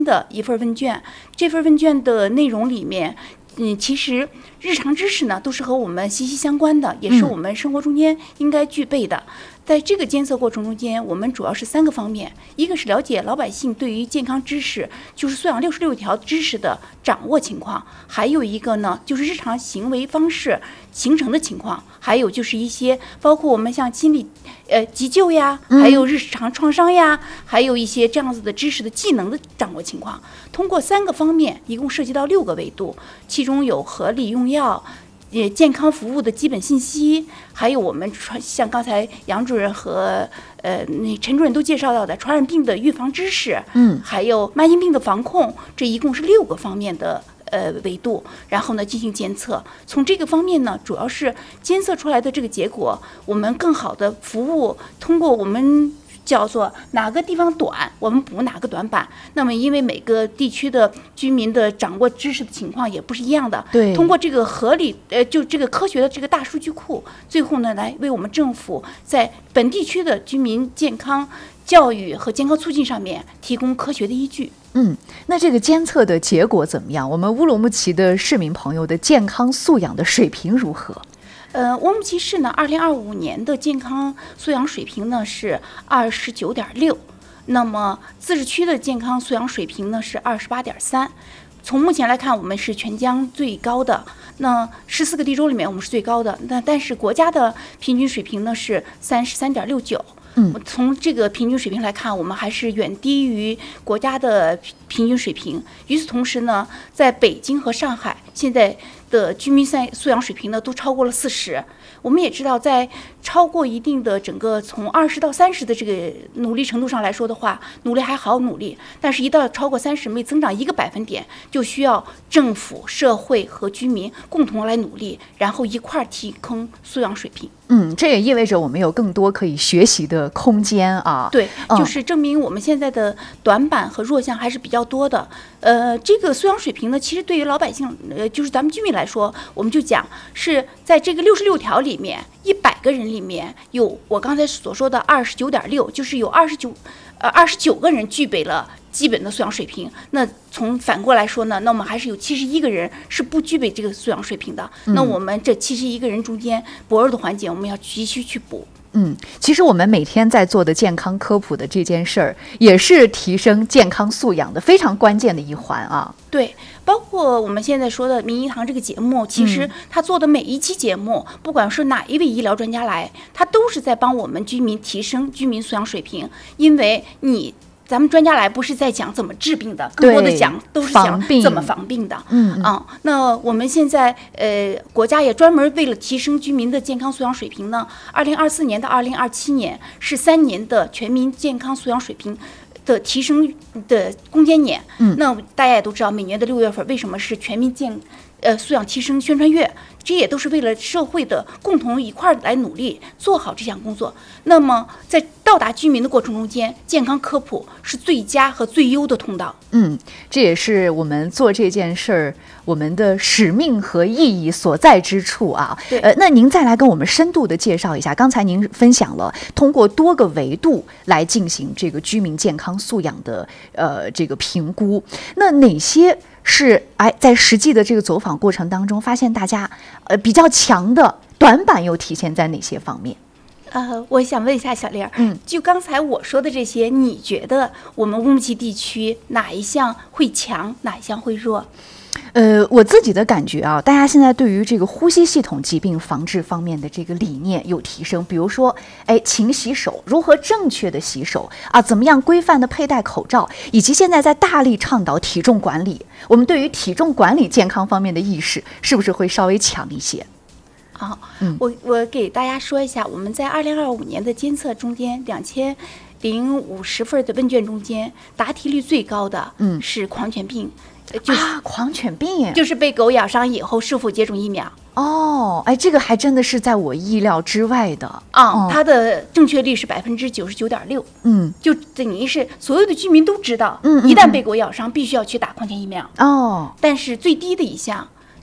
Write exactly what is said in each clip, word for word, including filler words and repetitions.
的一份问卷，这份问卷的内容里面，嗯，其实日常知识呢都是和我们息息相关的，也是我们生活中间应该具备的。嗯、在这个监测过程中间，我们主要是三个方面，一个是了解老百姓对于健康知识，就是素养六十六条知识的掌握情况，还有一个呢就是日常行为方式形成的情况，还有就是一些包括我们像心理呃急救呀，还有日常创伤呀，嗯、还有一些这样子的知识的技能的掌握情况。通过三个方面，一共涉及到六个维度，其中有合理用药。也健康服务的基本信息，还有我们传像刚才杨主任和呃那陈主任都介绍到的传染病的预防知识，嗯，还有慢性病的防控，这一共是六个方面的呃维度，然后呢进行监测。从这个方面呢，主要是监测出来的这个结果，我们更好的服务，通过我们。叫做哪个地方短，我们补哪个短板。那么，因为每个地区的居民的掌握知识的情况也不是一样的， 对， 通过这个合理，呃，就这个科学的这个大数据库，最后呢，来为我们政府在本地区的居民健康教育和健康促进上面提供科学的依据。 嗯，那这个监测的结果怎么样？我们乌鲁木齐的市民朋友的健康素养的水平如何？ 呃，乌鲁木齐市呢，二零二五年的健康素养水平呢是二十九点六，那么自治区的健康素养水平呢是二十八点三。从目前来看，我们是全疆最高的。那十四个地州里面，我们是最高的。那但是国家的平均水平呢是三十三点六九。嗯，从这个平均水平来看，我们还是远低于国家的平均水平。与此同时呢，在北京和上海，现在的居民素养水平呢都超过了四十。我们也知道，在超过一定的整个从二十到三十的这个努力程度上来说的话，努力还好努力，但是一到超过三十，每增长一个百分点，就需要政府、社会和居民共同来努力，然后一块儿提升素养水平。 嗯，这也意味着我们有更多可以学习的空间啊。 对，就是证明我们现在的短板和弱项还是比较多的。呃，这个素养水平呢，其实对于老百姓，呃，就是咱们居民来说，我们就讲是在这个六十六条里面，一百个人里面有我刚才所说的二十九点六，就是有二十九，呃，二十九个人具备了基本的素养水平。那从反过来说呢，那我们还是有七十一个人是不具备这个素养水平的。嗯、那我们这七十一个人中间薄弱的环节，我们要急需去补。 嗯，其实我们每天在做的健康科普的这件事儿，也是提升健康素养的非常关键的一环啊。 对，包括我们现在说的名医堂这个节目，其实他做的每一期节目，嗯、不管是哪一位医疗专家来，他都是在帮我们居民提升居民素养水平，因为你。咱们专家来不是在讲怎么治病的，更多的讲都是讲怎么防病的。嗯啊，那我们现在呃，国家也专门为了提升居民的健康素养水平呢，二零二四年到二零二七年是三年的全民健康素养水平的提升的攻坚年。嗯，那大家也都知道，每年的六月份为什么是全民健呃素养提升宣传月？这也都是为了社会的共同一块来努力做好这项工作。那么在到达居民的过程中间，健康科普是最佳和最优的通道。 嗯，这也是我们做这件事儿我们的使命和意义所在之处啊。呃，那您再来跟我们深度的介绍一下，刚才您分享了通过多个维度来进行这个居民健康素养的呃这个评估，那哪些是哎在实际的这个走访过程当中发现大家呃比较强的短板又体现在哪些方面？ 呃，我想问一下小丽儿，嗯，就刚才我说的这些，你觉得我们乌鲁木齐地区哪一项会强，哪一项会弱？ 呃，我自己的感觉啊，大家现在对于这个呼吸系统疾病防治方面的这个理念有提升，比如说，哎，勤洗手，如何正确的洗手啊，怎么样规范的佩戴口罩，以及现在在大力倡导体重管理，我们对于体重管理健康方面的意识是不是会稍微强一些？ 好、嗯，我我给大家说一下，我们在二零二五年的监测中间，两千零五十份的问卷中间，答题率最高的，嗯，是狂犬病。 就是啊，狂犬病就是被狗咬伤以后是否接种疫苗。 哦，哎，这个还真的是在我意料之外的啊、嗯！它的正确率是百分之九十九点六，嗯，就等于是所有的居民都知道，嗯，一旦被狗咬伤，必须要去打狂犬疫苗。哦，但是最低的一项，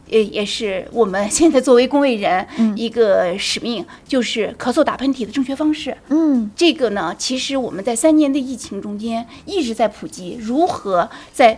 呃，也是我们现在作为公卫人一个使命，就是咳嗽打喷嚏的正确方式。 嗯， 这个呢，其实我们在三年的疫情中间一直在普及如何在